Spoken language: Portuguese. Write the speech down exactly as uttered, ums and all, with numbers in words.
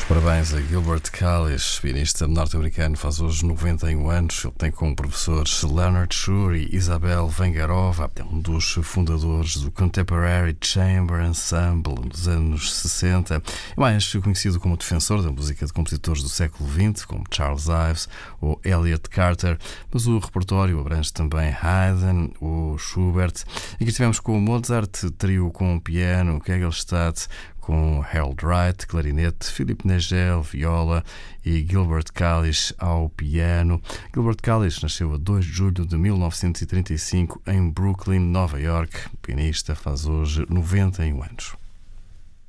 Parabéns a Gilbert Kalisch, pianista norte-americano, faz hoje noventa e um anos. Ele tem como professores Leonard Shure e Isabel Vengarova. É um dos fundadores do Contemporary Chamber Ensemble nos anos sessenta. É mais conhecido como defensor da música de compositores do século vinte, como Charles Ives ou Elliott Carter, mas o repertório abrange também Haydn ou Schubert. E aqui estivemos com o Mozart, trio com piano, Kegelstadt, com Harold Wright, clarinete, Philippe Nagel, viola e Gilbert Kalisch ao piano. Gilbert Kalisch nasceu a dois de julho de mil novecentos e trinta e cinco em Brooklyn, Nova York. O pianista faz hoje noventa e um anos.